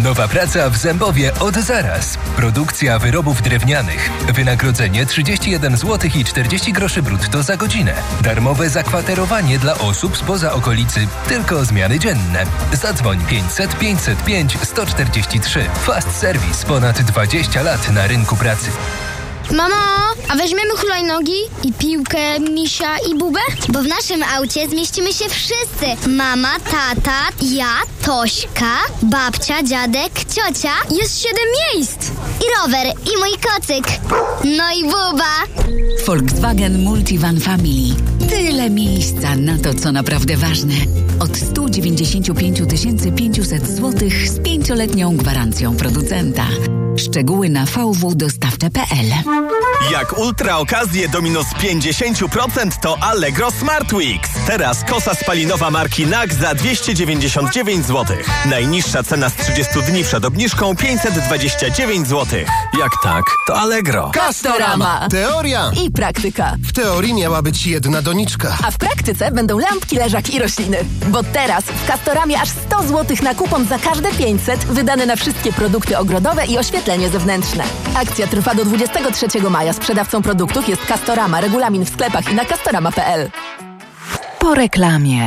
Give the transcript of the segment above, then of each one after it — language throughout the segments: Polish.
Nowa praca w Zębowie od zaraz. Produkcja wyrobów drewnianych. Wynagrodzenie 31 zł i 40 groszy brutto za godzinę. Darmowe zakwaterowanie dla osób spoza okolicy. Tylko zmiany dzienne. Zadzwoń 500 505 143. Fast Service. Ponad 20 lat na rynku pracy. Mamo, a weźmiemy hulajnogi i piłkę, misia i bubę? Bo w naszym aucie zmieścimy się wszyscy. Mama, tata, ja, Tośka, babcia, dziadek, ciocia. Jest 7 miejsc. I rower, i mój kocyk. No i buba. Volkswagen Multivan Family. Tyle miejsca na to, co naprawdę ważne. Od 195 500 zł z 5-letnią gwarancją producenta. Szczegóły na www.dostawcze.pl. Jak ultra okazje do minus 50% to Allegro Smart Weeks. Teraz kosa spalinowa marki NAG za 299 zł. Najniższa cena z 30 dni przed obniżką 529 zł. Jak tak, to Allegro. Castorama. Teoria I praktyka. W teorii miała być jedna doniczka. A w praktyce będą lampki, leżak i rośliny. Bo teraz w Castoramie aż 100 zł na kupon za każde 500 wydane na wszystkie produkty ogrodowe i oświetlenie zewnętrzne. Akcja trwa do 23 maja. Sprzedawcą produktów jest Castorama. Regulamin w sklepach i na castorama.pl. Po reklamie.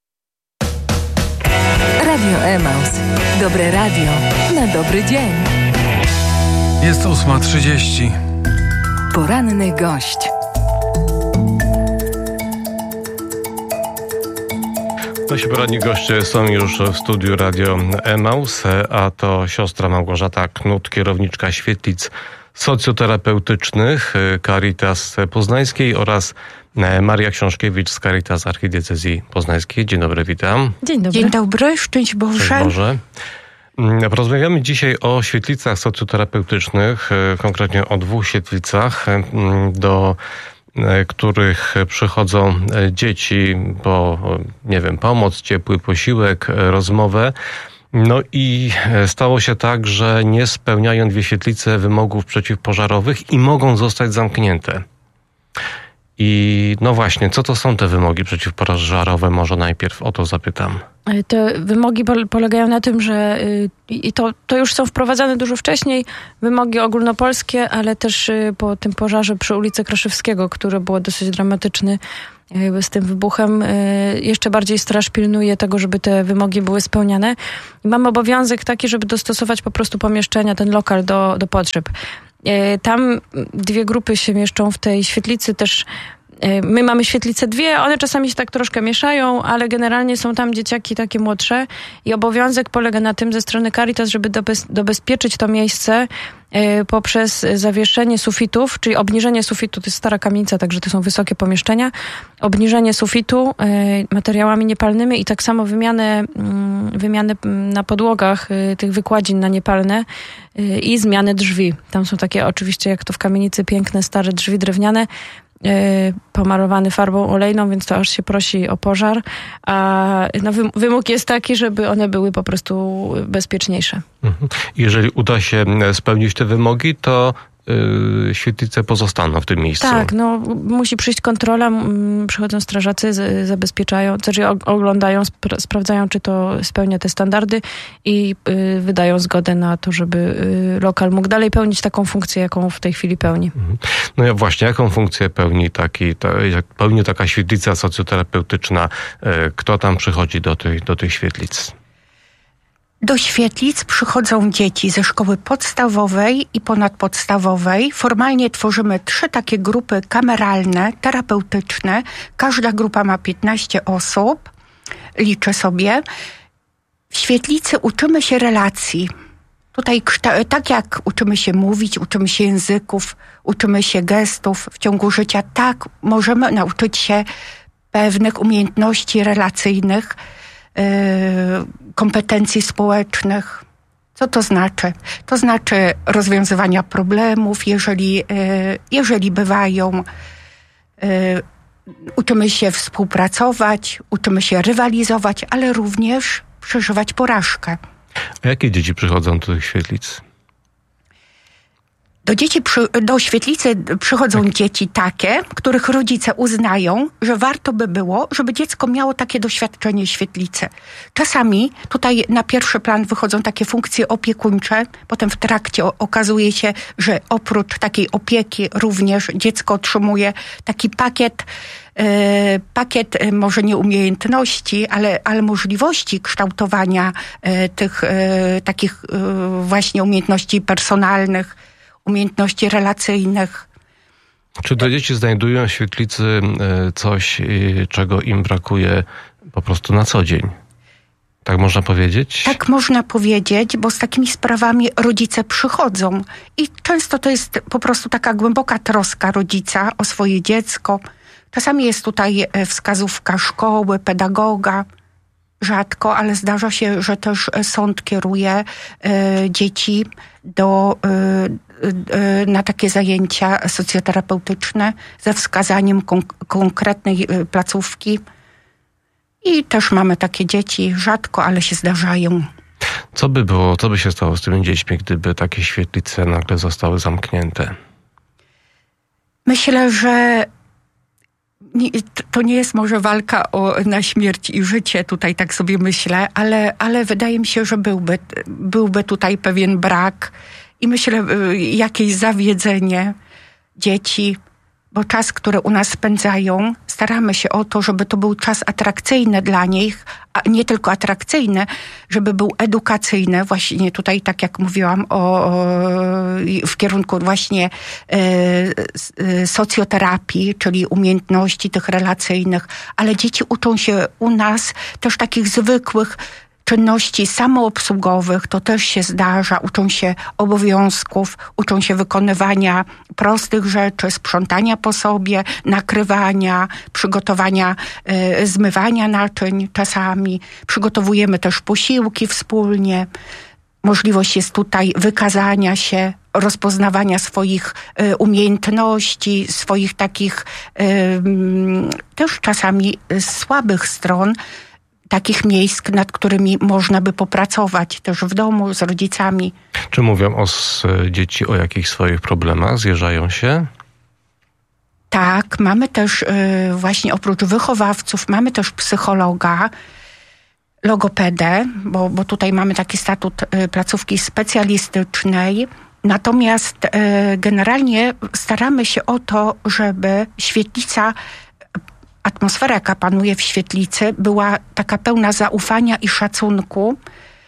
Radio Emaus. Dobre radio na dobry dzień. Jest 8:30. Poranny gość. Nasi poradni goście są już w studiu Radio Emaus, a to siostra Małgorzata Knut, kierowniczka świetlic socjoterapeutycznych Caritas Poznańskiej oraz Maria Książkiewicz z Caritas Archidiecezji Poznańskiej. Dzień dobry, witam. Dzień dobry. Dzień dobry, szczęść Boże. Szczęść Boże. Porozmawiamy dzisiaj o świetlicach socjoterapeutycznych, konkretnie o 2 świetlicach, do których przychodzą dzieci po, pomoc, ciepły posiłek, rozmowę. No i stało się tak, że nie spełniają 2 świetlice wymogów przeciwpożarowych i mogą zostać zamknięte. I no właśnie, co to są te wymogi przeciwpożarowe? Może najpierw o to zapytam. Te wymogi polegają na tym, że i to już są wprowadzane dużo wcześniej, wymogi ogólnopolskie, ale też po tym pożarze przy ulicy Kraszewskiego, który był dosyć dramatyczny z tym wybuchem, jeszcze bardziej straż pilnuje tego, żeby te wymogi były spełniane. I mamy obowiązek taki, żeby dostosować po prostu pomieszczenia, ten lokal do potrzeb. Tam 2 grupy się mieszczą w tej świetlicy też. My mamy świetlice 2, one czasami się tak troszkę mieszają, ale generalnie są tam dzieciaki takie młodsze i obowiązek polega na tym ze strony Caritas, żeby dobezpieczyć to miejsce poprzez zawieszenie sufitów, czyli obniżenie sufitu, to jest stara kamienica, także to są wysokie pomieszczenia, obniżenie sufitu materiałami niepalnymi i tak samo wymianę na podłogach tych wykładzin na niepalne i zmianę drzwi. Tam są takie oczywiście, jak to w kamienicy, piękne, stare drzwi drewniane, pomalowany farbą olejną, więc to aż się prosi o pożar, a wymóg jest taki, żeby one były po prostu bezpieczniejsze. Jeżeli uda się spełnić te wymogi, to świetlice pozostaną w tym miejscu. Tak, musi przyjść kontrola, przychodzą strażacy, zabezpieczają, czyli oglądają, sprawdzają, czy to spełnia te standardy i wydają zgodę na to, żeby lokal mógł dalej pełnić taką funkcję, jaką w tej chwili pełni. No ja właśnie, jaką funkcję pełni pełni taka świetlica socjoterapeutyczna? Kto tam przychodzi do tych świetlic? Do świetlic przychodzą dzieci ze szkoły podstawowej i ponadpodstawowej. Formalnie tworzymy 3 takie grupy kameralne, terapeutyczne. Każda grupa ma 15 osób. Liczę sobie. W świetlicy uczymy się relacji. Tutaj tak jak uczymy się mówić, uczymy się języków, uczymy się gestów w ciągu życia, tak możemy nauczyć się pewnych umiejętności relacyjnych, kompetencji społecznych. Co to znaczy? To znaczy rozwiązywania problemów, jeżeli bywają. Uczymy się współpracować, uczymy się rywalizować, ale również przeżywać porażkę. A jakie dzieci przychodzą do tych świetlic? Do świetlicy przychodzą dzieci takie, których rodzice uznają, że warto by było, żeby dziecko miało takie doświadczenie świetlicy. Czasami tutaj na pierwszy plan wychodzą takie funkcje opiekuńcze, potem w trakcie okazuje się, że oprócz takiej opieki również dziecko otrzymuje taki pakiet może nie umiejętności, ale możliwości kształtowania tych takich właśnie umiejętności personalnych, umiejętności relacyjnych. Czy te dzieci znajdują w świetlicy coś, czego im brakuje po prostu na co dzień? Tak można powiedzieć? Tak można powiedzieć, bo z takimi sprawami rodzice przychodzą. I często to jest po prostu taka głęboka troska rodzica o swoje dziecko. Czasami jest tutaj wskazówka szkoły, pedagoga. Rzadko, ale zdarza się, że też sąd kieruje dzieci na takie zajęcia socjoterapeutyczne ze wskazaniem konkretnej placówki. I też mamy takie dzieci, rzadko, ale się zdarzają. Co by się stało z tymi dziećmi, gdyby takie świetlice nagle zostały zamknięte? Myślę, że to nie jest może walka na śmierć i życie, tutaj tak sobie myślę, ale wydaje mi się, że byłby tutaj pewien brak i myślę jakieś zawiedzenie dzieci, bo czas, który u nas spędzają, staramy się o to, żeby to był czas atrakcyjny dla nich, a nie tylko atrakcyjny, żeby był edukacyjny, właśnie tutaj, tak jak mówiłam, w kierunku właśnie socjoterapii, czyli umiejętności tych relacyjnych, ale dzieci uczą się u nas też takich zwykłych czynności samoobsługowych, to też się zdarza, uczą się obowiązków, uczą się wykonywania prostych rzeczy, sprzątania po sobie, nakrywania, przygotowania, zmywania naczyń czasami. Przygotowujemy też posiłki wspólnie. Możliwość jest tutaj wykazania się, rozpoznawania swoich umiejętności, swoich takich też czasami słabych stron, takich miejsc, nad którymi można by popracować też w domu z rodzicami. Czy mówią dzieci o jakichś swoich problemach? Zjeżdżają się? Tak, mamy też właśnie oprócz wychowawców, mamy też psychologa, logopedę, bo tutaj mamy taki statut placówki specjalistycznej. Natomiast generalnie staramy się o to, żeby świetlica, atmosfera, jaka panuje w świetlicy, była taka pełna zaufania i szacunku.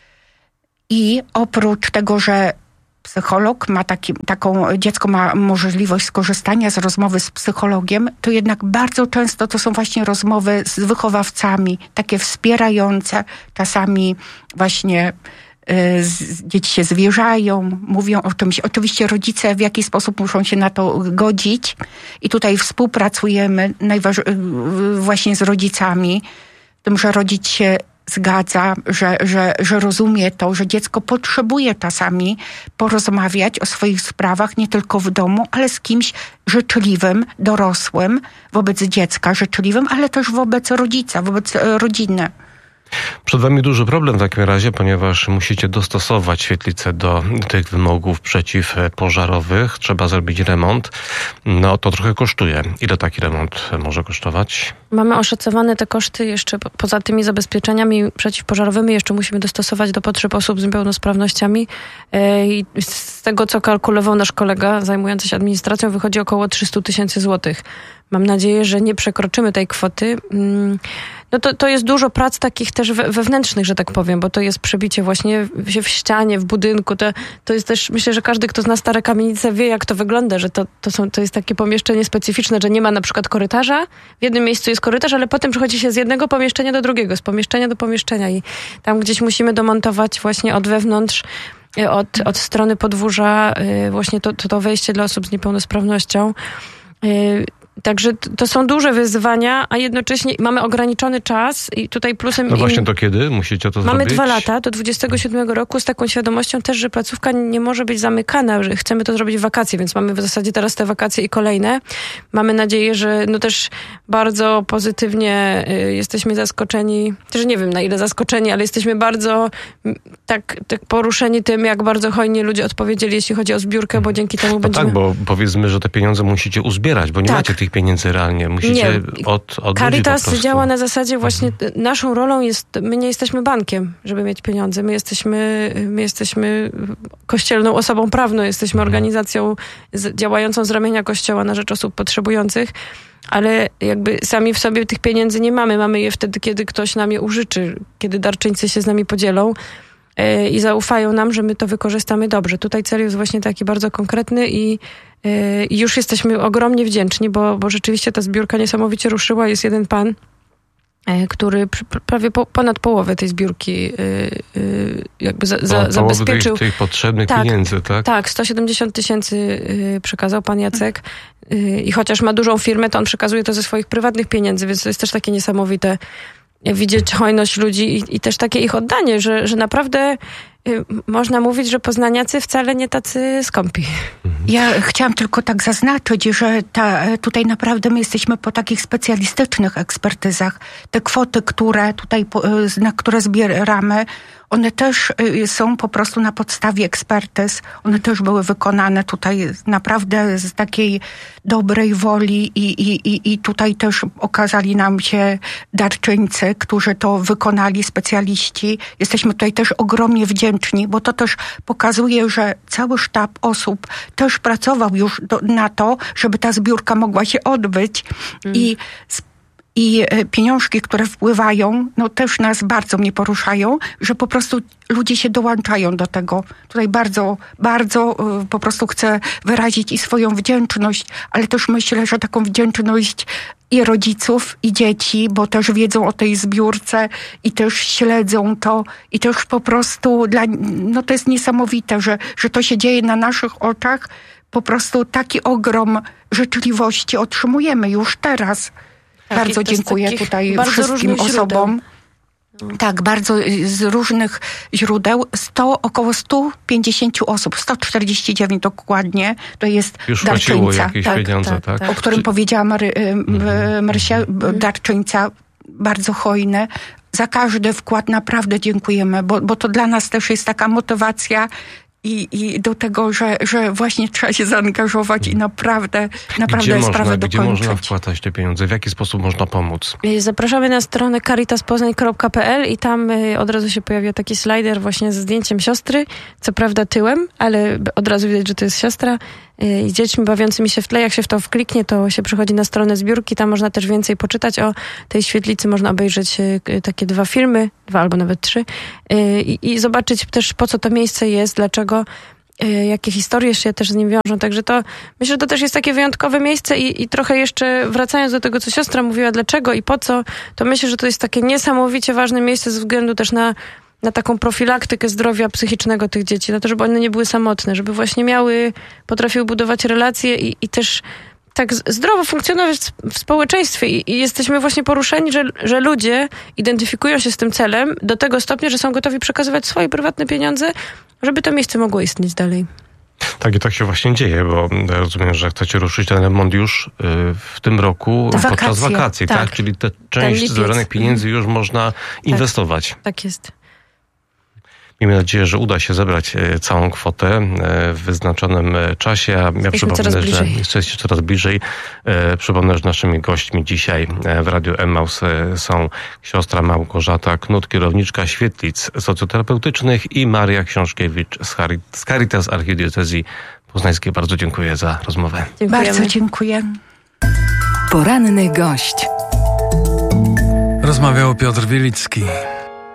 I oprócz tego, że psycholog ma dziecko ma możliwość skorzystania z rozmowy z psychologiem, to jednak bardzo często to są właśnie rozmowy z wychowawcami, takie wspierające, czasami właśnie dzieci się zwierzają, mówią o czymś. Oczywiście rodzice w jakiś sposób muszą się na to godzić i tutaj współpracujemy właśnie z rodzicami, w tym, że rodzic się zgadza, że rozumie to, że dziecko potrzebuje czasami porozmawiać o swoich sprawach nie tylko w domu, ale z kimś życzliwym, dorosłym, wobec dziecka życzliwym, ale też wobec rodzica, wobec rodziny. Przed wami duży problem w takim razie, ponieważ musicie dostosować świetlicę do tych wymogów przeciwpożarowych. Trzeba zrobić remont. No to trochę kosztuje. Ile taki remont może kosztować? Mamy oszacowane te koszty jeszcze poza tymi zabezpieczeniami przeciwpożarowymi. Jeszcze musimy dostosować do potrzeb osób z niepełnosprawnościami. I z tego, co kalkulował nasz kolega zajmujący się administracją, wychodzi około 300 000 złotych. Mam nadzieję, że nie przekroczymy tej kwoty. No to jest dużo prac takich też wewnętrznych, że tak powiem, bo to jest przebicie właśnie w ścianie, w budynku. To jest też, myślę, że każdy, kto zna stare kamienice, wie, jak to wygląda, że to jest takie pomieszczenie specyficzne, że nie ma na przykład korytarza. W jednym miejscu jest korytarz, ale potem przechodzi się z jednego pomieszczenia do drugiego, z pomieszczenia do pomieszczenia i tam gdzieś musimy domontować właśnie od wewnątrz, od strony podwórza właśnie to wejście dla osób z niepełnosprawnością. Także to są duże wyzwania, a jednocześnie mamy ograniczony czas i tutaj plusem... No właśnie, to kiedy musicie to mamy zrobić? 2 lata, do 27 roku, z taką świadomością też, że placówka nie może być zamykana, że chcemy to zrobić w wakacje, więc mamy w zasadzie teraz te wakacje i kolejne. Mamy nadzieję, że też bardzo pozytywnie jesteśmy zaskoczeni, też nie wiem na ile zaskoczeni, ale jesteśmy bardzo tak poruszeni tym, jak bardzo hojnie ludzie odpowiedzieli, jeśli chodzi o zbiórkę, bo dzięki temu będziemy... Tak, bo powiedzmy, że te pieniądze musicie uzbierać, bo nie macie tych pieniędzy realnie. Musicie od ludzi Caritas po prostu. działa na zasadzie właśnie, naszą rolą jest, my nie jesteśmy bankiem, żeby mieć pieniądze. My jesteśmy kościelną osobą prawną, jesteśmy organizacją działającą z ramienia Kościoła na rzecz osób potrzebujących, ale jakby sami w sobie tych pieniędzy nie mamy. Mamy je wtedy, kiedy ktoś nam je użyczy, kiedy darczyńcy się z nami podzielą i zaufają nam, że my to wykorzystamy dobrze. Tutaj cel jest właśnie taki bardzo konkretny i już jesteśmy ogromnie wdzięczni, bo rzeczywiście ta zbiórka niesamowicie ruszyła. Jest jeden pan, który prawie ponad połowę tej zbiórki jakby zabezpieczył. Tych potrzebnych pieniędzy, tak? Tak, 170 000 przekazał pan Jacek i chociaż ma dużą firmę, to on przekazuje to ze swoich prywatnych pieniędzy, więc to jest też takie niesamowite widzieć hojność ludzi i też takie ich oddanie, że naprawdę można mówić, że poznaniacy wcale nie tacy skąpi. Ja chciałam tylko tak zaznaczyć, że tutaj naprawdę my jesteśmy po takich specjalistycznych ekspertyzach. Te kwoty, na które zbieramy, one też są po prostu na podstawie ekspertyz. One też były wykonane tutaj naprawdę z takiej dobrej woli i tutaj też okazali nam się darczyńcy, którzy to wykonali, specjaliści. Jesteśmy tutaj też ogromnie wdzięczni, bo to też pokazuje, że cały sztab osób też pracował już na to, żeby ta zbiórka mogła się odbyć i pieniążki, które wpływają, no też nas bardzo mnie poruszają, że po prostu ludzie się dołączają do tego. Tutaj bardzo, bardzo po prostu chcę wyrazić i swoją wdzięczność, ale też myślę, że taką wdzięczność i rodziców, i dzieci, bo też wiedzą o tej zbiórce i też śledzą to i też po prostu to jest niesamowite, że to się dzieje na naszych oczach. Po prostu taki ogrom życzliwości otrzymujemy już teraz. Bardzo dziękuję tutaj wszystkim osobom. Tak, bardzo z różnych źródeł. Około 150 osób, 149 dokładnie, to jest już darczyńca. Jakieś pieniądze, tak? O którym powiedziała Marysia, darczyńca, bardzo hojny. Za każdy wkład naprawdę dziękujemy, bo to dla nas też jest taka motywacja i do tego, że właśnie trzeba się zaangażować i naprawdę sprawę dokończyć. Gdzie można wpłacać te pieniądze? W jaki sposób można pomóc? Zapraszamy na stronę caritaspoznań.pl i tam od razu się pojawia taki slider właśnie ze zdjęciem siostry, co prawda tyłem, ale od razu widać, że to jest siostra i dziećmi bawiącymi się w tle. Jak się w to wkliknie, to się przychodzi na stronę zbiórki, tam można też więcej poczytać o tej świetlicy, można obejrzeć takie 2 filmy, 2 albo nawet 3 i zobaczyć też, po co to miejsce jest, dlaczego, jakie historie się też z nim wiążą. Także to, myślę, że to też jest takie wyjątkowe miejsce i trochę jeszcze wracając do tego, co siostra mówiła, dlaczego i po co, to myślę, że to jest takie niesamowicie ważne miejsce ze względu też na taką profilaktykę zdrowia psychicznego tych dzieci, na to, żeby one nie były samotne, żeby właśnie potrafiły budować relacje i też tak zdrowo funkcjonować w społeczeństwie i jesteśmy właśnie poruszeni, że ludzie identyfikują się z tym celem do tego stopnia, że są gotowi przekazywać swoje prywatne pieniądze, żeby to miejsce mogło istnieć dalej. Tak, i tak się właśnie dzieje, bo rozumiem, że chcecie ruszyć ten remont już w tym roku podczas wakacji, tak? Czyli tę część zebranych pieniędzy już można inwestować. Tak jest. Miejmy nadzieję, że uda się zebrać całą kwotę w wyznaczonym czasie. Ja przypomnę, że jesteście coraz bliżej. Przypomnę, że naszymi gośćmi dzisiaj w Radiu Emmaus są siostra Małgorzata Knut, kierowniczka świetlic socjoterapeutycznych i Maria Książkiewicz z Caritas Archidiecezji Poznańskiej. Bardzo dziękuję za rozmowę. Dziękujemy. Bardzo dziękuję. Poranny gość. Rozmawiał Piotr Wielicki.